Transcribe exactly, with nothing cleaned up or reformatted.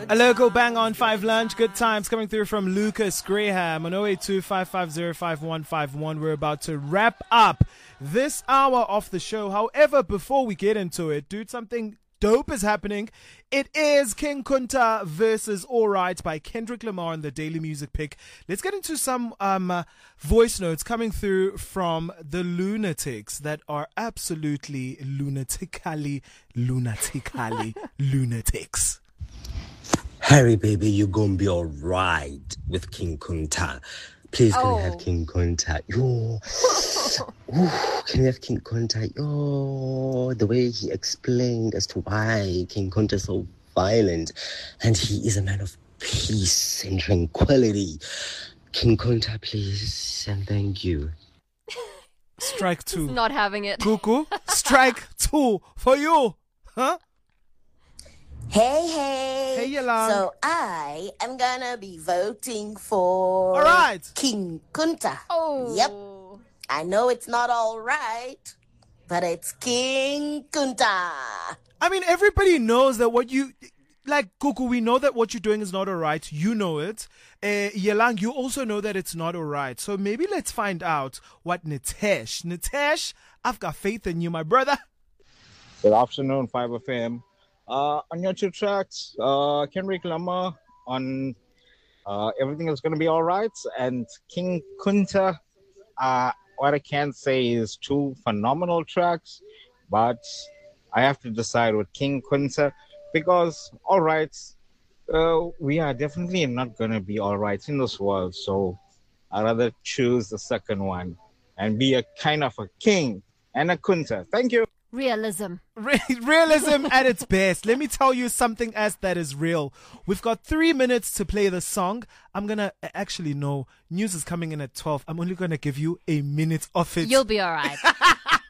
A local bang on five lunch. Good times coming through from Lucas Graham on oh eight two, five five zero, five one five one. We're about to wrap up this hour of the show. However, before we get into it, dude, something dope is happening. It is King Kunta versus All Right by Kendrick Lamar in the Daily Music Pick. Let's get into some um, uh, voice notes coming through from the lunatics that are absolutely lunatically, lunatically lunatics. Harry, baby, you gonna be alright with King Kunta. Please, can Oh. we have King Kunta? Yo. Ooh, can we have King Kunta? Yo. The way he explained as to why King Kunta is so violent. And he is a man of peace and tranquility. King Kunta, please, and thank you. Strike two. Not having it. Cuckoo, strike two for you. Huh? Hey, hey. Hey, Yelang. So I am gonna be voting for All right. King Kunta. Oh. Yep. I know it's not all right, but it's King Kunta. I mean, everybody knows that what you... Like, Kuku, we know that what you're doing is not all right. You know it. Uh, Yelang, you also know that it's not all right. So maybe let's find out what Nitesh... Nitesh, I've got faith in you, my brother. Good afternoon, five F M. Uh, on your two tracks, uh, Kendrick Lamar on uh, Everything Is Gonna Be Alright, and King Kunta, uh, what I can say is two phenomenal tracks, but I have to decide with King Kunta because, alright, uh, we are definitely not gonna be alright in this world, so I'd rather choose the second one and be a kind of a king and a Kunta. Thank you. Realism. Re- realism at its best. Let me tell you something else that is real. We've got three minutes to play the song. I'm going to actually no. News is coming in at twelve. I'm only going to give you a minute of it. You'll be all right.